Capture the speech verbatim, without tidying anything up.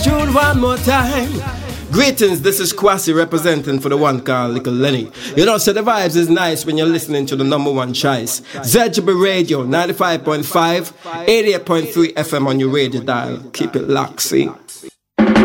tune one more time. Greetings, this is Kwasi representing for the one called Little Lenny. You know, so the vibes is nice when you're listening to the number one choice. Z G B Radio, ninety-five point five, eighty-eight point three F M on your radio dial. Keep it locked, see?